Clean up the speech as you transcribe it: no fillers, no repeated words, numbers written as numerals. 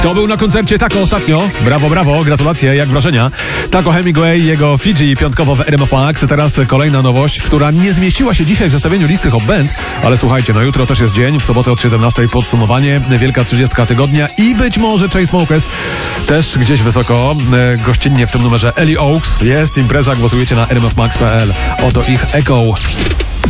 To był na koncercie Taco ostatnio. Brawo, brawo, gratulacje, jak wrażenia. Taco Hemingway, jego Fiji piątkowo w RMF Max. Teraz kolejna nowość, która nie zmieściła się dzisiaj w zestawieniu listy Hot Bands, ale słuchajcie, no jutro też jest dzień, w sobotę od 17 podsumowanie, wielka 30 tygodnia i być może Chainsmokers też gdzieś wysoko, gościnnie w tym numerze Ellie Oaks. Jest impreza, głosujecie na rmfmax.pl. Oto ich Echo.